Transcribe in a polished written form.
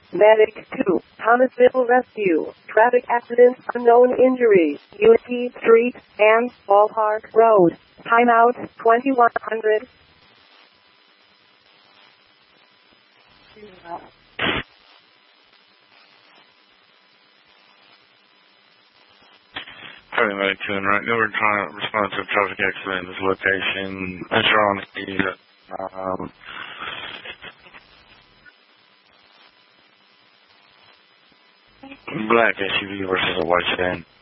Medic 2, Thomasville Rescue, traffic accident, unknown injury, UT Street, and Ballpark Road. Timeout, 2100. Medic 2 and right now we're trying to respond to a traffic accident at this location. Ensure on the black SUV versus a white sedan.